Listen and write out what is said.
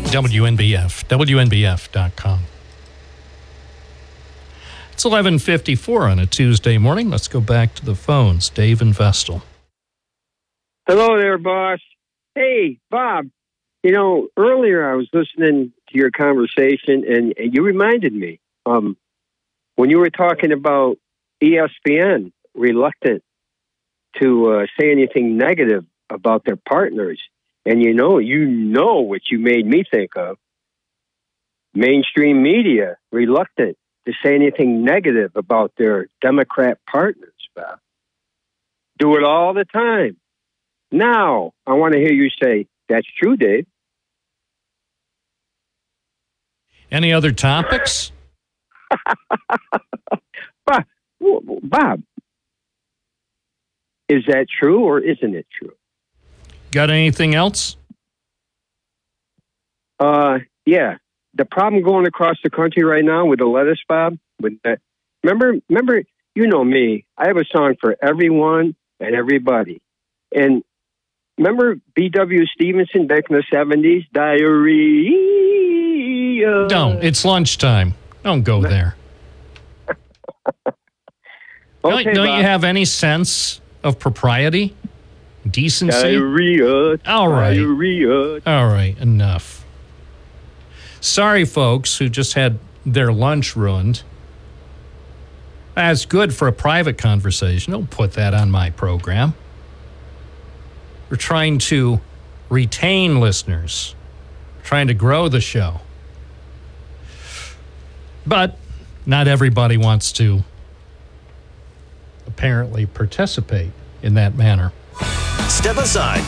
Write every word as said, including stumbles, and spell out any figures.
W N B F, W N B F dot com. It's eleven fifty-four on a Tuesday morning. Let's go back to the phones. Dave and Vestal. Hello there, boss. Hey, Bob. You know, earlier I was listening to your conversation, and, and you reminded me um, when you were talking about E S P N reluctant to uh, say anything negative about their partners. And you know, you know what you made me think of. Mainstream media reluctant to say anything negative about their Democrat partners, Bob. Do it all the time. Now, I want to hear you say, that's true, Dave. Any other topics? Bob, Bob, is that true or isn't it true? Got anything else? Uh, yeah. The problem going across the country right now with the lettuce, Bob, with that. Remember, remember, you know me. I have a song for everyone and everybody. And remember B W Stevenson back in the seventies? Diarrhea. Don't. It's lunchtime. Don't go there. Okay, don't don't Bob. you have any sense of propriety? Decency? Diarrhea. All right. Diarrhea. All right. Enough. Sorry, folks, who just had their lunch ruined. That's good for a private conversation. Don't put that on my program. We're trying to retain listeners, trying to grow the show. But not everybody wants to apparently participate in that manner. Step aside